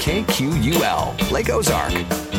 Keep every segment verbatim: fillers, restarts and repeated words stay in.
K Q U L, Lake Ozark.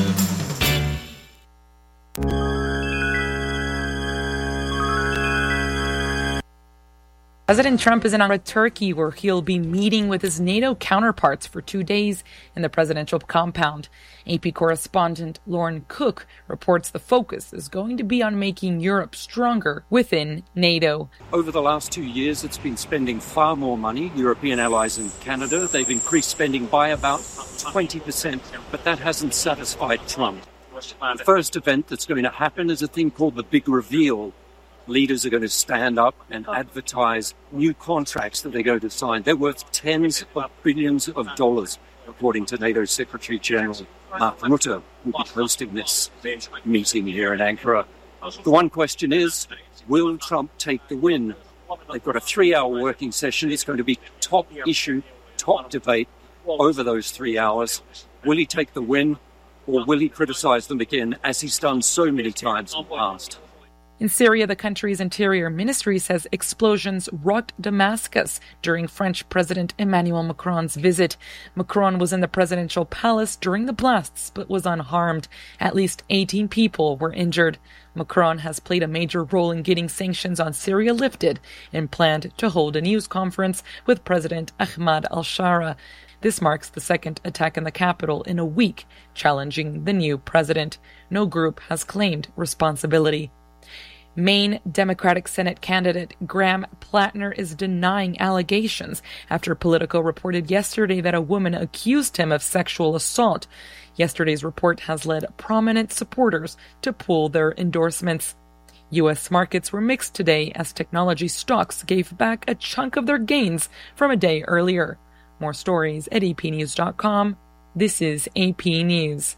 President Trump is in Turkey, where he'll be meeting with his NATO counterparts for two days in the presidential compound. A P correspondent Lauren Cook reports the focus is going to be on making Europe stronger within NATO. Over the last two years, it's been spending far more money, European allies and Canada. They've increased spending by about twenty percent, but that hasn't satisfied Trump. The first event that's going to happen is a thing called the Big Reveal. Leaders are going to stand up and advertise new contracts that they're going to sign. They're worth tens of billions of dollars, according to NATO Secretary General Mark Rutte, who will be hosting this meeting here in Ankara. The one question is, will Trump take the win? They've got a three-hour working session. It's going to be top issue, top debate over those three hours. Will he take the win, or will he criticize them again, as he's done so many times in the past? In Syria, the country's interior ministry says explosions rocked Damascus during French President Emmanuel Macron's visit. Macron was in the presidential palace during the blasts, but was unharmed. At least eighteen people were injured. Macron has played a major role in getting sanctions on Syria lifted and planned to hold a news conference with President Ahmad al-Shara. This marks the second attack in the capital in a week, challenging the new president. No group has claimed responsibility. Maine Democratic Senate candidate Graham Plattner is denying allegations after Politico reported yesterday that a woman accused him of sexual assault. Yesterday's report has led prominent supporters to pull their endorsements. U S markets were mixed today as technology stocks gave back a chunk of their gains from a day earlier. More stories at a p news dot com. This is A P News.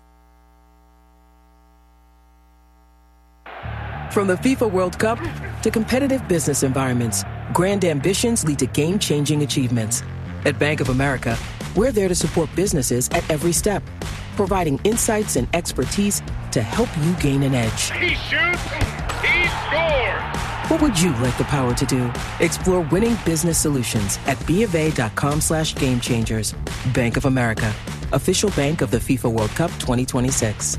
From the FIFA World Cup to competitive business environments, grand ambitions lead to game-changing achievements. At Bank of America, we're there to support businesses at every step, providing insights and expertise to help you gain an edge. He shoots, he scores! What would you like the power to do? Explore winning business solutions at bofa.com slash game changers. Bank of America, official bank of the FIFA World Cup twenty twenty-six.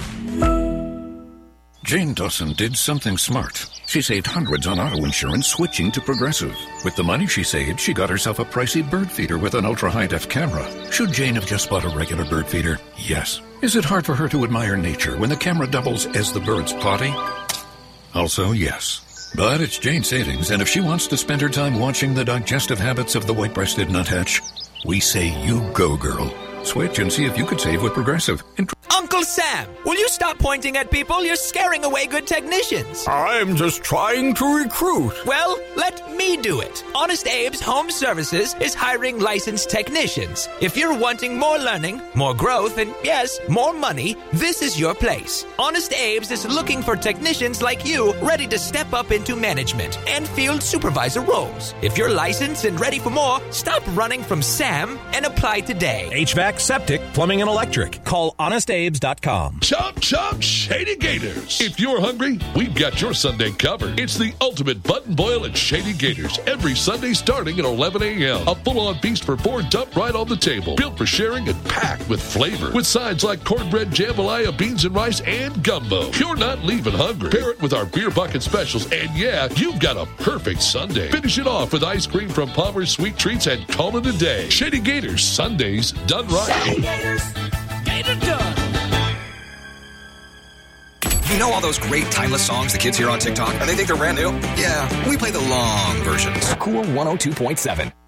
Jane Dawson did something smart. She saved hundreds on auto insurance switching to Progressive. With the money she saved, she got herself a pricey bird feeder with an ultra-high-def camera. Should Jane have just bought a regular bird feeder? Yes. Is it hard for her to admire nature when the camera doubles as the bird's potty? Also, yes. But it's Jane's savings, and if she wants to spend her time watching the digestive habits of the white-breasted nuthatch, we say you go, girl. Switch and see if you could save with Progressive. And Uncle Sam, will you stop pointing at people? You're scaring away good technicians. I'm just trying to recruit. Well, let me do it. Honest Abe's Home Services is hiring licensed technicians. If you're wanting more learning, more growth, and yes, more money, this is your place. Honest Abe's is looking for technicians like you ready to step up into management and field supervisor roles. If you're licensed and ready for more, stop running from Sam and apply today. H V A C, septic, plumbing, and electric. Call honest abes dot com. Chop, chop, Shady Gators. If you're hungry, we've got your Sunday covered. It's the ultimate button boil at Shady Gators. Every Sunday starting at eleven a.m. A full-on feast for four dumped right on the table. Built for sharing and packed with flavor. With sides like cornbread, jambalaya, beans and rice, and gumbo. You're not leaving hungry. Pair it with our beer bucket specials, and yeah, you've got a perfect Sunday. Finish it off with ice cream from Palmer's Sweet Treats and call it a day. Shady Gators, Sundays done right. Shady Gators, get it done. You know all those great timeless songs the kids hear on TikTok? And they think they're brand new? Yeah, we play the long versions. Cool one oh two point seven.